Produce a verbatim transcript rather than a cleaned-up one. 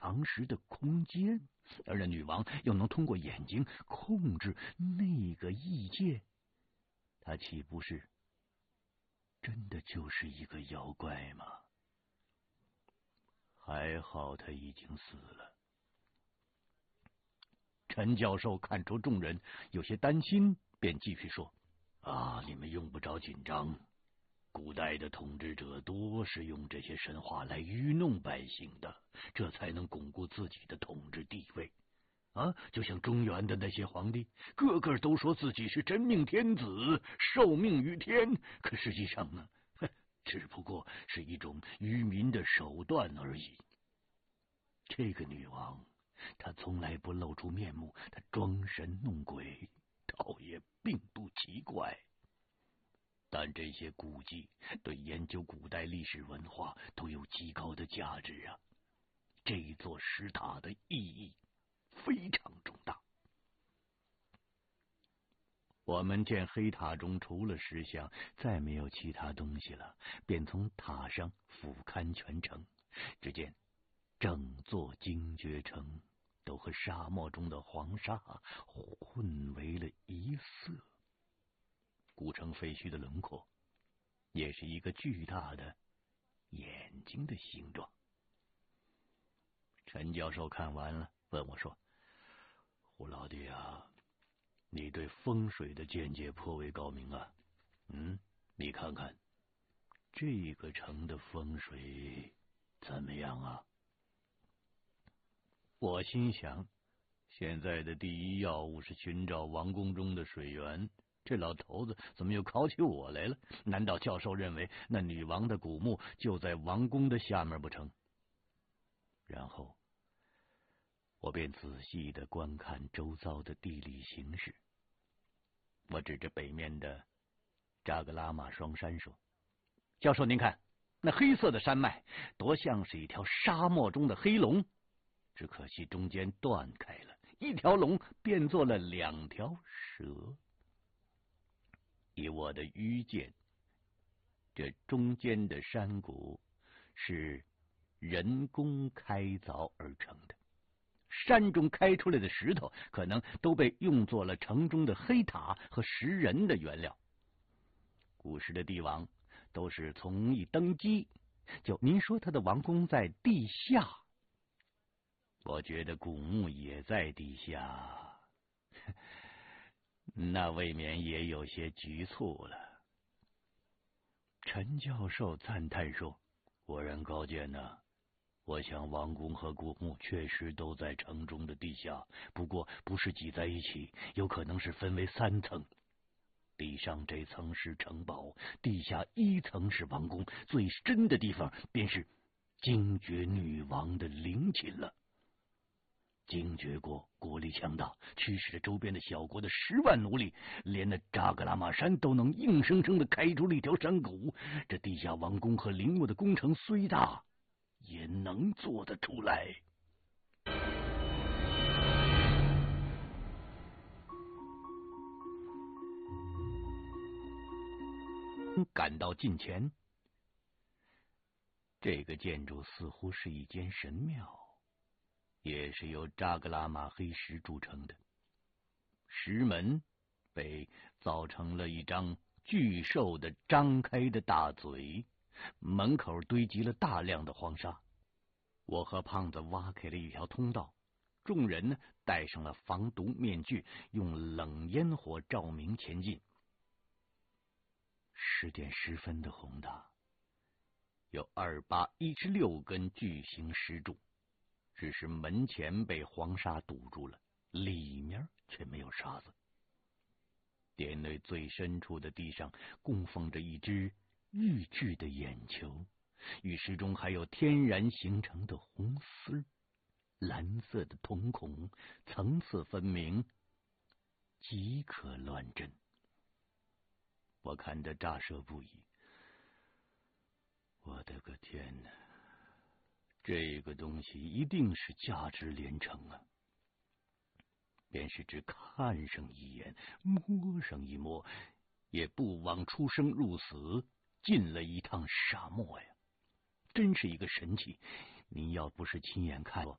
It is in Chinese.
常识的空间，而那女王又能通过眼睛控制那个异界，她岂不是真的就是一个妖怪吗？还好他已经死了。陈教授看出众人有些担心，便继续说：啊，你们用不着紧张。古代的统治者多是用这些神话来愚弄百姓的，这才能巩固自己的统治地位。啊，就像中原的那些皇帝，个个都说自己是真命天子，受命于天，可实际上呢，只不过是一种愚民的手段而已。这个女王，她从来不露出面目，她装神弄鬼，倒也并不奇怪。但这些古迹对研究古代历史文化都有极高的价值啊！这座石塔的意义非常重大。我们见黑塔中除了石像再没有其他东西了，便从塔上俯瞰全城，只见整座精绝城都和沙漠中的黄沙混为了一色。古城废墟的轮廓也是一个巨大的眼睛的形状。陈教授看完了，问我说：胡老弟啊，你对风水的见解颇为高明啊。嗯，你看看这个城的风水怎么样啊？我心想，现在的第一要务是寻找王宫中的水源，这老头子怎么又考起我来了？难道教授认为那女王的古墓就在王宫的下面不成？然后我便仔细的观看周遭的地理形势。我指着北面的扎格拉玛双山说：教授您看，那黑色的山脉多像是一条沙漠中的黑龙，只可惜中间断开了，一条龙变作了两条蛇。以我的愚见，这中间的山谷是人工开凿而成的，山中开出来的石头可能都被用作了城中的黑塔和石人的原料。古时的帝王都是从一登基，就您说他的王宫在地下，我觉得古墓也在地下，那未免也有些局促了。陈教授赞叹说：果然高见呐、啊！我想王宫和古墓确实都在城中的地下，不过不是挤在一起，有可能是分为三层。地上这层是城堡，地下一层是王宫，最深的地方便是精绝女王的陵寝了。精绝国国力强大，驱使着周边的小国的十万奴隶，连那扎格拉玛山都能硬生生的开出了一条山谷。这地下王宫和陵墓的工程虽大，也能做得出来。赶到近前，这个建筑似乎是一间神庙，也是由扎格拉玛黑石铸成的。石门被造成了一张巨兽的张开的大嘴，门口堆积了大量的黄沙。我和胖子挖开了一条通道，众人呢戴上了防毒面具，用冷烟火照明前进。时点十分的宏大，有二八一十六根巨型石柱，只是门前被黄沙堵住了，里面却没有沙子。殿内最深处的地上供奉着一只玉质的眼球，玉石中还有天然形成的红丝，蓝色的瞳孔，层次分明，极可乱真。我看得乍舌不已。我的个天哪，这个东西一定是价值连城啊！便是只看上一眼，摸上一摸，也不枉出生入死，进了一趟沙漠呀！真是一个神奇。您要不是亲眼看过，